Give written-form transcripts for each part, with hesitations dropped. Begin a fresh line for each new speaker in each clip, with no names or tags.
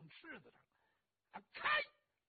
翅子上，开！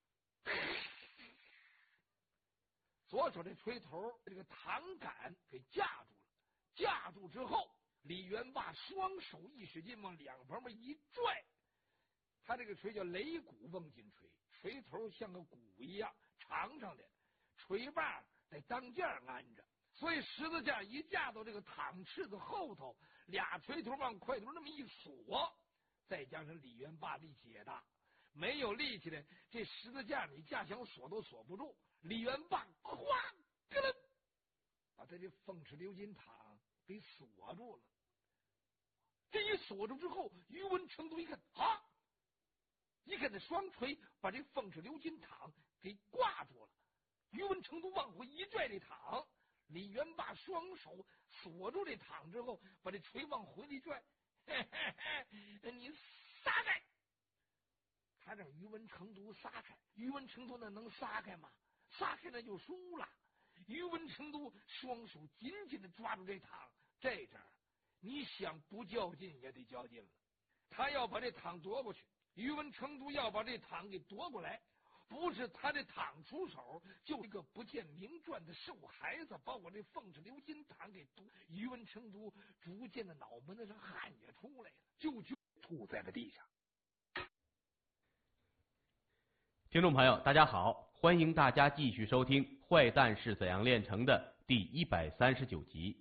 左手这锤头这个膛杆给架住了，架住之后，李元霸双手一使劲往两旁边一拽，他这个锤叫擂鼓瓮金锤，锤头像个鼓一样长长的，锤把在当间安着，所以十字架一架到这个膛翅子后头，俩锤头往块头那么一锁，再加上李元霸力气也大，没有力气的这十字架你架想锁都锁不住。李元霸咵咯楞把他这凤翅鎏金膛给锁住了。这一锁住之后，于文成都一看啊，一看那双锤把这凤翅鎏金膛给挂住了。于文成都往回一拽这膛，李元霸双手锁住这膛之后，把这锤往回一拽，嘿嘿嘿，你撒开！他让于文成都撒开，于文成都那能撒开吗？撒开那就输了。于文成都双手紧紧的抓住这膛，这阵儿你想不较劲也得较劲了。他要把这膛夺过去，于文成都要把这膛给夺过来，不是他这膛出手，就一个不见明传的瘦孩子把我这凤翅鎏金膛给夺。于文成都逐渐的脑门子上汗也出来了，就吐在了地上。
听众朋友大家好，欢迎大家继续收听《坏蛋是怎样炼成的》第139集。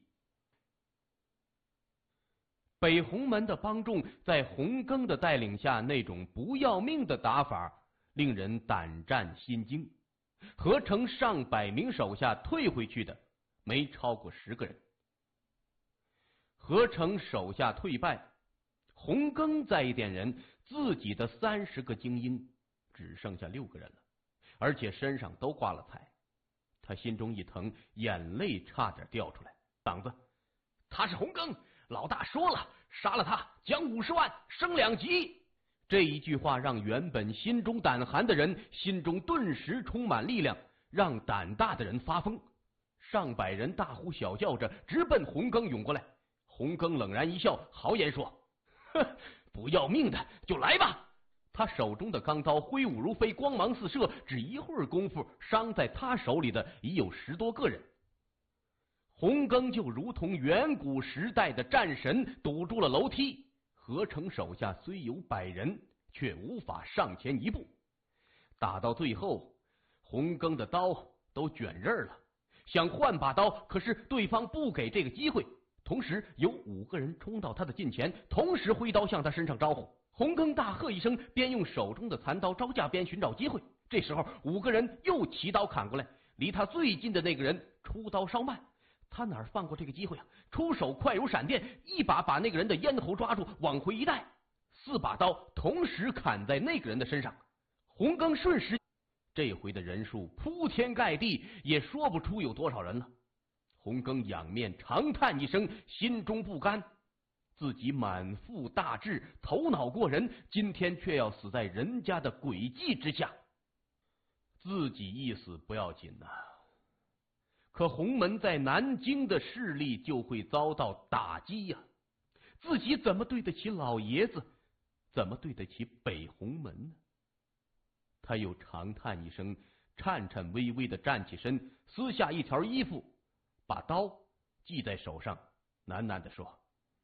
北洪门的帮众在洪庚的带领下，那种不要命的打法令人胆战心惊，合成上百名手下退回去的没超过10个人。合成手下退败，洪庚再一点人，自己的30个精英只剩下6个人了，而且身上都挂了彩。他心中一疼，眼泪差点掉出来。党子，他是洪庚，老大说了，杀了他奖50万，升2级。这一句话让原本心中胆寒的人心中顿时充满力量，让胆大的人发疯。上百人大呼小叫着直奔洪庚涌过来。洪庚冷然一笑，豪言说：哼，不要命的就来吧。他手中的钢刀挥舞如飞，光芒四射，只一会儿功夫，伤在他手里的已有10多个人。洪庚就如同远古时代的战神，堵住了楼梯。合成手下虽有100人，却无法上前一步。打到最后，洪庚的刀都卷刃了，想换把刀，可是对方不给这个机会。同时有5个人冲到他的近前，同时挥刀向他身上招呼。洪庚大喝一声，边用手中的残刀招架，边寻找机会。这时候5个人又齐刀砍过来，离他最近的那个人出刀稍慢，他哪放过这个机会啊？出手快如闪电，一把把那个人的咽喉抓住，往回一带，4把刀同时砍在那个人的身上。洪庚瞬时，这回的人数铺天盖地，也说不出有多少人了。洪庚仰面长叹一声，心中不甘，自己满腹大志，头脑过人，今天却要死在人家的诡计之下。自己一死不要紧呐，可洪门在南京的势力就会遭到打击呀，自己怎么对得起老爷子，怎么对得起北洪门呢？他又长叹一声，颤颤巍巍地站起身，撕下一条衣服，把刀系在手上，喃喃地说：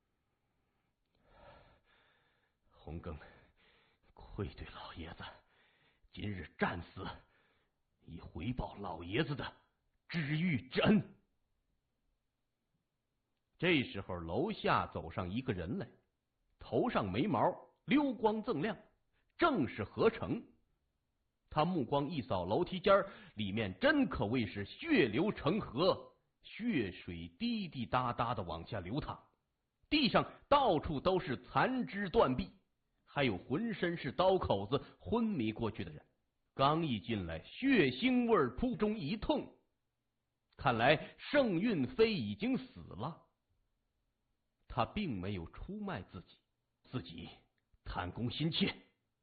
洪庚，愧对老爷子，今日战死，以回报老爷子的知遇之恩。这时候楼下走上一个人来，头上眉毛溜光锃亮，正是何成。他目光一扫楼梯间，里面真可谓是血流成河，血水滴滴答答的往下流淌，地上到处都是残肢断臂，还有浑身是刀口子昏迷过去的人。刚一进来，血腥味扑中一痛，看来盛运飞已经死了。他并没有出卖自己，自己贪功心切。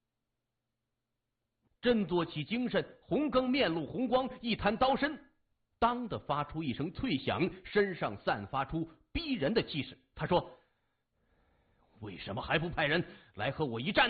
振作起精神，洪庚面露红光，一弹刀身，当的发出一声脆响，身上散发出逼人的气势。他说：为什么还不派人来和我一战？